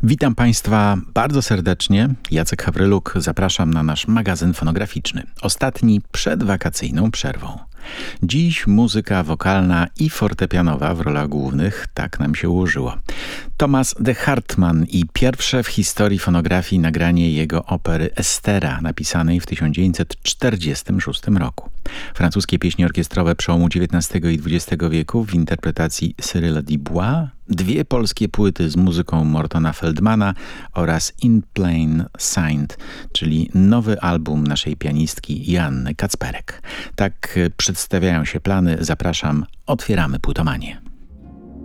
Witam Państwa bardzo serdecznie. Jacek Hawryluk, zapraszam na nasz magazyn fonograficzny. Ostatni przed wakacyjną przerwą. Dziś muzyka wokalna i fortepianowa w rolach głównych, tak nam się ułożyło. Thomas de Hartmann i pierwsze w historii fonografii nagranie jego opery Estera, napisanej w 1946 roku. Francuskie pieśni orkiestrowe przełomu XIX i XX wieku w interpretacji Cyryla Dubois, dwie polskie płyty z muzyką Mortona Feldmana oraz In Plain Sight, czyli nowy album naszej pianistki Joanny Kacperek. Tak przedstawiają się plany. Zapraszam, otwieramy płytomanię.